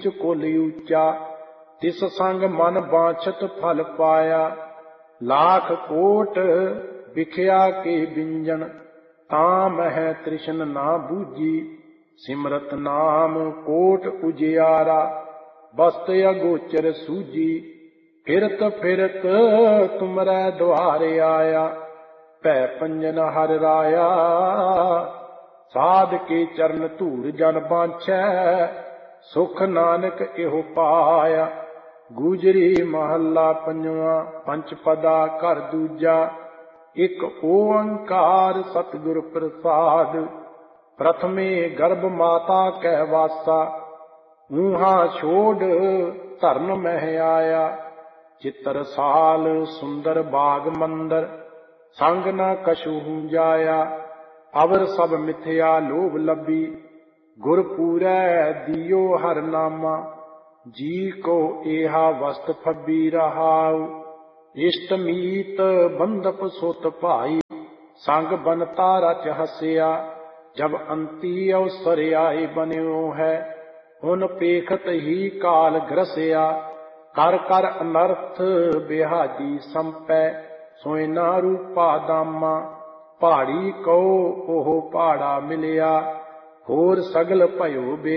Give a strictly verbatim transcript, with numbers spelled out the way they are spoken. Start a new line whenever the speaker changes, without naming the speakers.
ਨੀਚ ਕੁਲ ਊਚਾ। ਤਿਸ ਸੰਗ ਮਨ ਬਾਛਤ ਫਲ ਪਾਇਆ। ਲਾਖ ਕੋਟ ਵਿਖਿਆ ਕੇ ਬਿੰਜਨ ਤਾਂ ਮਹਿ ਤ੍ਰਿਸ਼ਨ ਨਾ ਬੂਝੀ। ਸਿਮਰਤ ਨਾਮ ਕੋਟ ਉਜਿਆਰਾ ਬਸਤ ਅਗੋਚਰ ਸੂਝੀ। ਫਿਰਤ ਫਿਰਤ ਤੁਮਰੈ ਦੁਆਰੇ ਆਇਆ ਭੈ ਪੰਜਨ ਹਰ ਰਾਇਆ। ਸਾਧ ਕੇ ਚਰਨ ਧੂਰ ਜਨ ਬਾਂਛੈ ਸੁਖ ਨਾਨਕ ਇਹੋ ਪਾਇਆ। ਗੁਜਰੀ ਮਹੱਲਾ ਪੰਜਵਾਂ। ਪੰਚ ਪਦਾ ਘਰ ਦੂਜਾ। ਇੱਕ ਓੰਕਾਰ ਸਤਿਗੁਰ ਪ੍ਰਸਾਦ। ਪ੍ਰਥਮੇ ਗਰਭ ਮਾਤਾ ਕੈ ਵਾਸਾ ਊਹਾਂ ਛੋੜ ਧਰਨ ਮਹਿ ਆਇਆ। ਚਿਤਰ ਸਾਲ ਸੁੰਦਰ ਬਾਗ ਮੰਦਰ ਸੰਗ ਨਾ ਕਛੂ ਜਾਇਆ। ਅਵਰ ਸਭ ਮਿਥਿਆ ਲੋਭ ਲੱਭੀ ਗੁਰ ਪੂਰੈ ਦਿਓ ਹਰ ਨਾਮਾ। ਜੀ ਕੋ ਏਹਾ ਵਸਤ ਫੱਬੀ ਰਹਾਉ ਇਸ਼ਟ ਮੀਤ ਬੰਧਪ ਸੁਤ ਭਾਈ। ਸੰਗ ਬਨਤਾ ਰਚ ਹਸਿਆ ਜਬ ਅੰਤੀ ਅਵਸਰ ਆਏ ਬਨਿਓ ਹੈ। ਹੁਣ ਪੇਖਤ ਹੀ ਕਾਲ ਗ੍ਰਸਿਆ ਕਰ ਕਰ ਅਨਰਥ ਬਿਹਾਜੀ ਸੰਪੈ। ਸੋਇ ਨਾ ਰੂਪਾ ਦਾਮਾ ਪਹਾੜੀ ਕਉ ਉਹ ਪਹਾੜਾ ਮਿਲਿਆ। ਹੋਰ ਸਗਲ ਭਇਓ ਬੇ